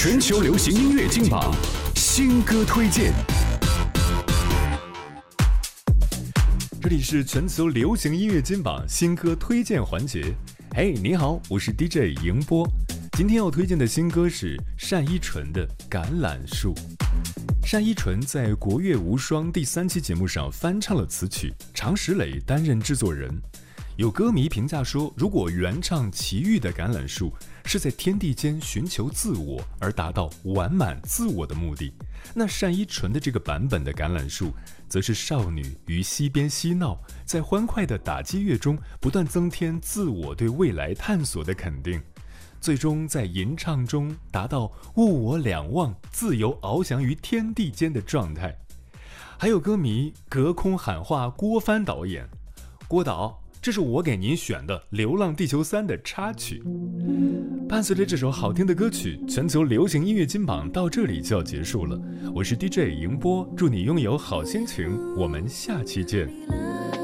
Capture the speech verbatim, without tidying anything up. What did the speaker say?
全球流行音乐金榜新歌推荐。这里是全球流行音乐金榜新歌推荐环节。嘿，你好，我是 D J 迎波。今天要推荐的新歌是单依纯的《橄榄树》。单依纯在《国乐无双》第三期节目上翻唱了此曲，常石磊担任制作人。有歌迷评价说，如果原唱齐豫的《橄榄树》是在天地间寻求自我而达到完满自我的目的，那单依纯的这个版本的《橄榄树》则是少女于溪边嬉闹，在欢快的打击乐中不断增添自我对未来探索的肯定，最终在吟唱中达到物我两忘，自由翱翔于天地间的状态。还有歌迷隔空喊话郭帆导演，郭导，这是我给您选的《流浪地球三》的插曲。伴随着这首好听的歌曲，全球流行音乐金榜到这里就要结束了。我是 D J 迎波，祝你拥有好心情，我们下期见。